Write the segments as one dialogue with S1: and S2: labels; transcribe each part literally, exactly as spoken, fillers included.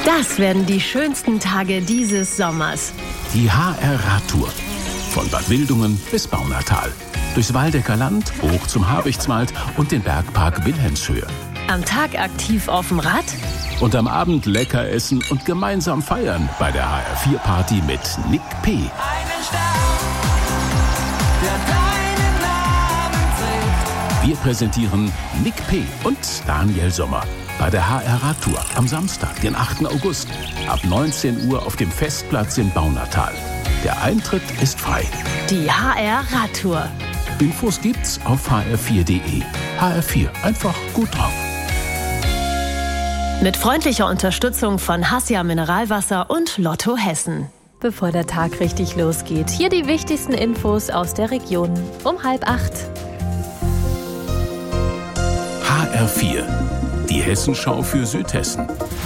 S1: Das werden die schönsten Tage dieses Sommers.
S2: Die H R-Radtour. Von Bad Wildungen bis Baunatal. Durchs Waldecker Land, hoch zum Habichtswald und den Bergpark Wilhelmshöhe.
S1: Am Tag aktiv auf dem Rad.
S2: Und am Abend lecker essen und gemeinsam feiern bei der H R vier Party mit Nick P.
S3: Einen Stern, der deinen Namen trägt.
S2: Wir präsentieren Nick P. und Daniel Sommer bei der H R-Radtour am Samstag, den achten August, ab neunzehn Uhr auf dem Festplatz in Baunatal. Der Eintritt ist frei.
S1: Die H R-Radtour.
S2: Infos gibt's auf h r vier punkt de. H R vier, einfach gut drauf.
S1: Mit freundlicher Unterstützung von Hassia Mineralwasser und Lotto Hessen.
S4: Bevor der Tag richtig losgeht, hier die wichtigsten Infos aus der Region um halb acht.
S2: H R vier, die Hessenschau für Südhessen.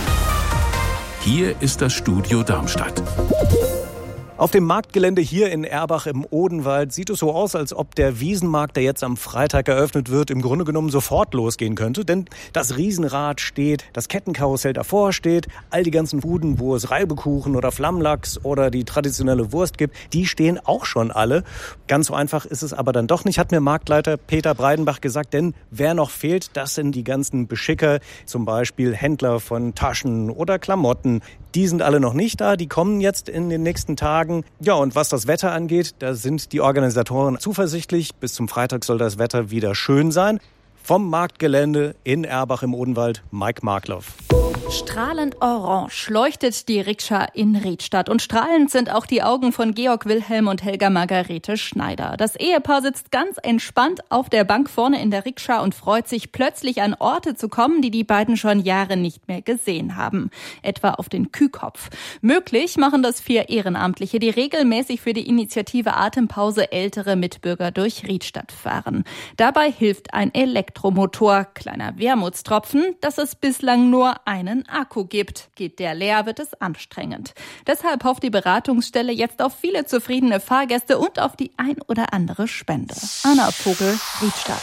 S2: Hier ist das Studio Darmstadt.
S5: Auf dem Marktgelände hier in Erbach im Odenwald sieht es so aus, als ob der Wiesenmarkt, der jetzt am Freitag eröffnet wird, im Grunde genommen sofort losgehen könnte. Denn das Riesenrad steht, das Kettenkarussell davor steht, all die ganzen Buden, wo es Reibekuchen oder Flammlachs oder die traditionelle Wurst gibt, die stehen auch schon alle. Ganz so einfach ist es aber dann doch nicht, hat mir Marktleiter Peter Breidenbach gesagt. Denn wer noch fehlt, das sind die ganzen Beschicker, zum Beispiel Händler von Taschen oder Klamotten. Die sind alle noch nicht da, die kommen jetzt in den nächsten Tagen. Ja, und was das Wetter angeht, da sind die Organisatoren zuversichtlich. Bis zum Freitag soll das Wetter wieder schön sein. Vom Marktgelände in Erbach im Odenwald, Mike Markloff.
S6: Strahlend orange leuchtet die Rikscha in Riedstadt und strahlend sind auch die Augen von Georg Wilhelm und Helga Margarete Schneider. Das Ehepaar sitzt ganz entspannt auf der Bank vorne in der Rikscha und freut sich, plötzlich an Orte zu kommen, die die beiden schon Jahre nicht mehr gesehen haben. Etwa auf den Kühkopf. Möglich machen das vier Ehrenamtliche, die regelmäßig für die Initiative Atempause ältere Mitbürger durch Riedstadt fahren. Dabei hilft ein Elektromotor, kleiner Wermutstropfen, dass es bislang nur einen Akku gibt. Geht der leer, wird es anstrengend. Deshalb hofft die Beratungsstelle jetzt auf viele zufriedene Fahrgäste und auf die ein oder andere Spende. Anna Vogel, Riedstadt.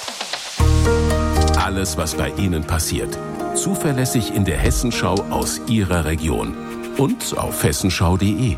S2: Alles, was bei Ihnen passiert. Zuverlässig in der Hessenschau aus Ihrer Region. Und auf hessenschau punkt de.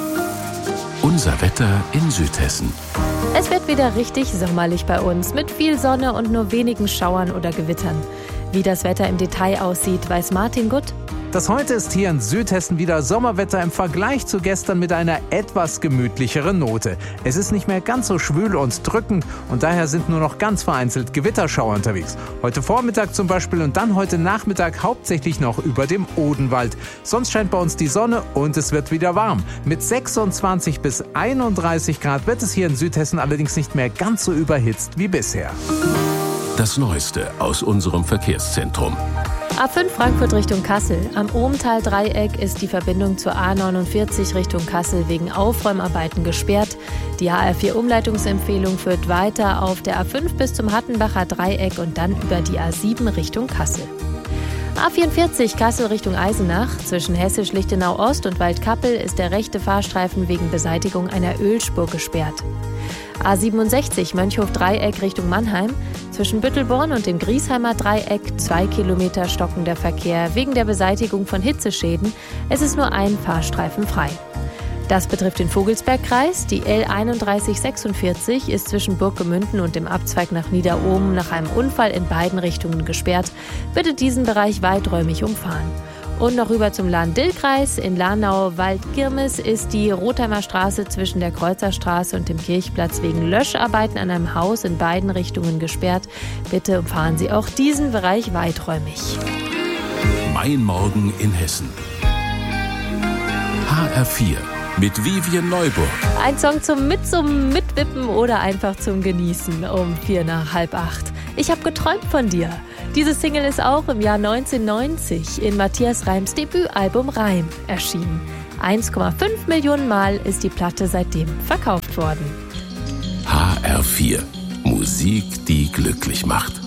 S2: Unser Wetter in Südhessen.
S4: Es wird wieder richtig sommerlich bei uns, mit viel Sonne und nur wenigen Schauern oder Gewittern. Wie das Wetter im Detail aussieht, weiß Martin Gutt.
S7: Das heute ist hier in Südhessen wieder Sommerwetter im Vergleich zu gestern mit einer etwas gemütlicheren Note. Es ist nicht mehr ganz so schwül und drückend und daher sind nur noch ganz vereinzelt Gewitterschauer unterwegs. Heute Vormittag zum Beispiel und dann heute Nachmittag hauptsächlich noch über dem Odenwald. Sonst scheint bei uns die Sonne und es wird wieder warm. Mit sechsundzwanzig bis einunddreißig Grad wird es hier in Südhessen allerdings nicht mehr ganz so überhitzt wie bisher.
S2: Das Neueste aus unserem Verkehrszentrum.
S4: A fünf Frankfurt Richtung Kassel. Am Ohmtal-Dreieck ist die Verbindung zur A neunundvierzig Richtung Kassel wegen Aufräumarbeiten gesperrt. Die H R vier Umleitungsempfehlung führt weiter auf der A fünf bis zum Hattenbacher Dreieck und dann über die A sieben Richtung Kassel. A vierundvierzig Kassel Richtung Eisenach. Zwischen Hessisch-Lichtenau Ost und Waldkappel ist der rechte Fahrstreifen wegen Beseitigung einer Ölspur gesperrt. A siebenundsechzig Mönchhof-Dreieck Richtung Mannheim. Zwischen Büttelborn und dem Griesheimer Dreieck zwei Kilometer stockender Verkehr wegen der Beseitigung von Hitzeschäden. Es ist nur ein Fahrstreifen frei. Das betrifft den Vogelsbergkreis. Die L einunddreißig sechsundvierzig ist zwischen Burggemünden und dem Abzweig nach Niederohmen nach einem Unfall in beiden Richtungen gesperrt. Bitte diesen Bereich weiträumig umfahren. Und noch rüber zum Lahn-Dill-Kreis. In Lahnau-Waldkirmes ist die Rotheimer Straße zwischen der Kreuzerstraße und dem Kirchplatz wegen Löscharbeiten an einem Haus in beiden Richtungen gesperrt. Bitte umfahren Sie auch diesen Bereich weiträumig.
S2: Mein Morgen in Hessen. H R vier mit Vivian Neuburg.
S4: Ein Song zum Mitsummen, Mitwippen oder einfach zum Genießen um vier nach halb acht. Ich habe geträumt von dir. Diese Single ist auch im Jahr neunzehnhundertneunzig in Matthias Reims Debütalbum Reim erschienen. eins Komma fünf Millionen Mal ist die Platte seitdem verkauft worden.
S2: H R vier. Musik, die glücklich macht.